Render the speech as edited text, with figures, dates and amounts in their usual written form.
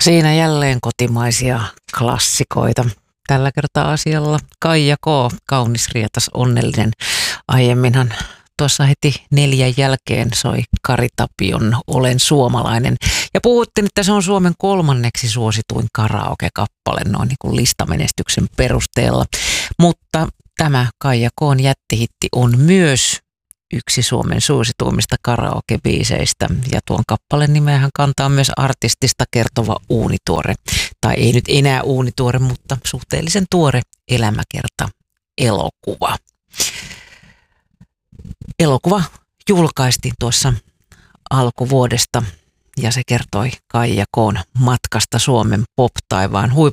Siinä jälleen kotimaisia klassikoita. Tällä kertaa asialla Kaija K. Kaunis, rietas, onnellinen. Aiemminhan tuossa heti 4 jälkeen soi Kari Tapion Olen suomalainen. Ja puhuttiin, että se on Suomen 3. suosituin karaoke-kappale noin niin kuin listamenestyksen perusteella. Mutta tämä Kaija K:n jättihitti on myös yksi Suomen suosituimmista karaokebiiseistä, ja tuon kappaleen nimeähän kantaa myös artistista kertova uunituore, tai ei nyt enää uunituore, mutta suhteellisen tuore elämäkerta-elokuva. Elokuva julkaistiin tuossa alkuvuodesta, ja se kertoi Kaija K:n matkasta Suomen pop-taivaan